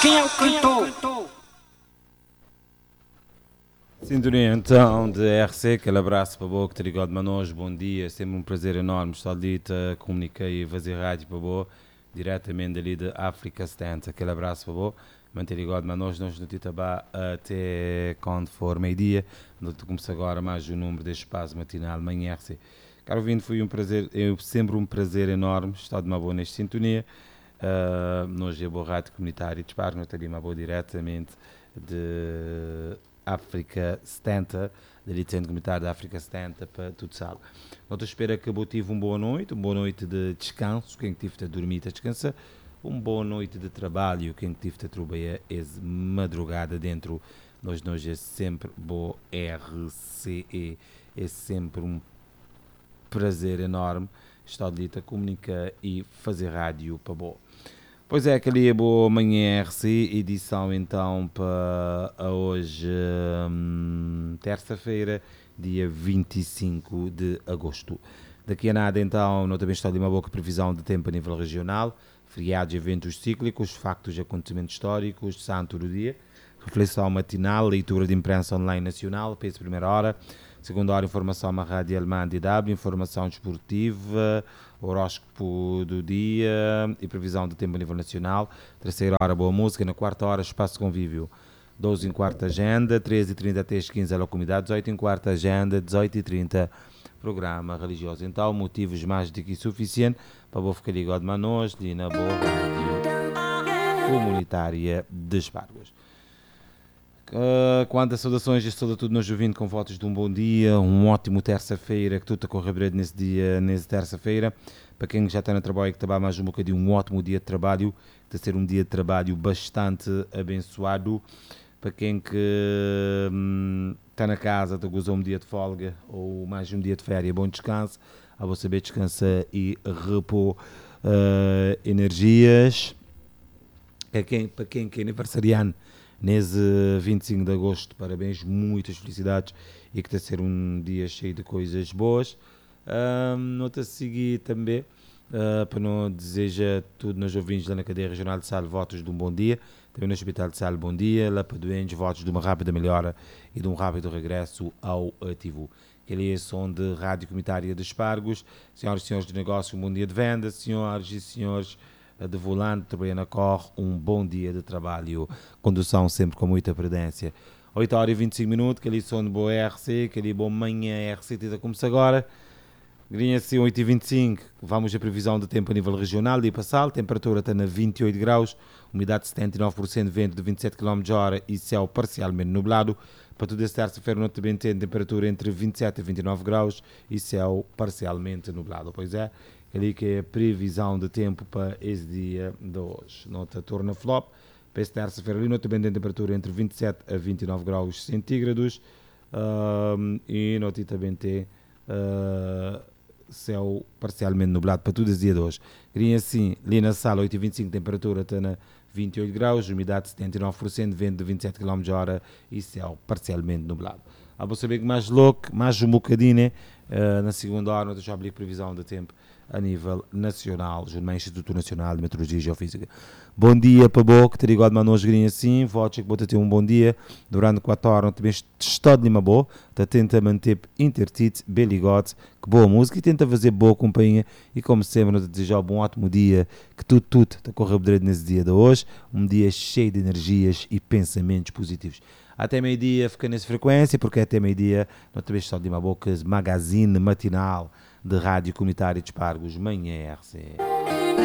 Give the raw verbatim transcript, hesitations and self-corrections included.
Quem é o cantor? Sintonia então de R C, aquele abraço para boa, que te ligado, manos, bom dia, sempre um prazer enorme estar ali, te comuniquei e fazer rádio para boa, diretamente ali de África Stand, aquele abraço para boa, manter ligado, manos, nós no Titabá até quando for meio-dia, onde começa agora mais um número deste espaço matinal, manhã R C. Caro vindo, foi um prazer, é sempre um prazer enorme estar de uma boa nesta sintonia, uh, nós é boa rádio comunitária, disparo, não estaria uma boa diretamente de África setenta, da licença comunitária da África setenta para tudo sala. Nós espero que eu tive uma boa noite, uma boa noite de descanso, quem tive de dormir a descansar, uma boa noite de trabalho, quem tive de trabalhar é madrugada dentro, nós nós é sempre boa R C E, é sempre um prazer enorme estar ali a comunicar e fazer rádio para boa. Pois é, aquele é boa manhã R C, edição então para hoje, hum, terça-feira, dia vinte e cinco de agosto. Daqui a nada então, não também está ali uma boa previsão de tempo a nível regional, feriados, eventos cíclicos, factos e acontecimentos históricos, santo do dia, reflexão matinal, leitura de imprensa online nacional, peso primeira hora, segunda hora informação à rádio alemã D W, informação desportiva, horóscopo do dia e previsão do tempo a nível nacional. Terceira hora, boa música. Na quarta hora, espaço convívio. doze e quarta, agenda. treze e trinta até as quinze, a comunidade. dezoito e quarta, agenda. dezoito e trinta, programa religioso. Então, motivos mais do que suficiente para vou ficar ligado a nós ali na boa rádio comunitária de Espargos. Uh, quanto a saudações, estou a tudo nos ouvindo com votos de um bom dia, um ótimo terça-feira, que tudo a correr bem nesse dia, nessa terça-feira. Para quem já está no trabalho e que trabalha mais um bocadinho, um ótimo dia de trabalho, de ser um dia de trabalho bastante abençoado. Para quem que hum, está na casa, de gozar um dia de folga ou mais um dia de férias, bom descanso, a você saber descansar e repor uh, energias. Para quem, para quem que é aniversariano, nesse vinte e cinco de agosto, parabéns, muitas felicidades e que está a ser um dia cheio de coisas boas. Um, Nota a seguir também, uh, para não desejar tudo nos ouvintes lá na cadeia regional de Sal, votos de um bom dia, também no Hospital de Sal, bom dia, lá para doentes, votos de uma rápida melhora e de um rápido regresso ao ativo. Aquele é som de Rádio Comunitária de Espargos. Senhoras e senhores de negócio, um bom dia de venda, senhoras e senhores de volante, trabalhando na corre, um bom dia de trabalho, condução sempre com muita prudência. oito horas e vinte e cinco minutos, aquele som de boa R C, aquele bom manhã R C, tida como-se agora. Grinha-se oito e vinte e cinco, vamos à previsão de tempo a nível regional, dia passado, temperatura está na vinte e oito graus, umidade de setenta e nove por cento, vento de vinte e sete quilómetros por hora e céu parcialmente nublado. Para toda esta terça-feira, não também tem temperatura entre vinte e sete e vinte e nove graus e céu parcialmente nublado. Pois é, ali que é a previsão de tempo para esse dia de hoje. Nota torna flop, para esta terça-feira ali, não também tem temperatura entre vinte e sete a vinte e nove graus centígrados um, e nota também tem uh, céu parcialmente nublado para todos os dias de hoje. Queria assim, ali na sala, oito e vinte e cinco, temperatura está na vinte e oito graus, umidade setenta e nove por cento, vento de vinte e sete quilómetros por hora e céu parcialmente nublado. Ah, vou saber que mais louco, mais um bocadinho, né? Uh, na segunda hora, não já abri previsão de tempo a nível nacional, junto ao Instituto Nacional de Meteorologia e Geofísica. Bom dia para boa, que te digo de manos grinha assim, votos que vou ter um bom dia, durante quatro horas, também estou de uma boa, tenta manter intertite, bem ligado, que boa música e tenta fazer boa companhia e como sempre, não te desejar um bom ótimo dia, que tudo, tudo está a correr direito nesse dia de hoje, um dia cheio de energias e pensamentos positivos. Até meio-dia fica nessa frequência, porque até meio-dia não te estou de uma boca, magazine matinal de Rádio Comunitária de Espargos, manhã R C.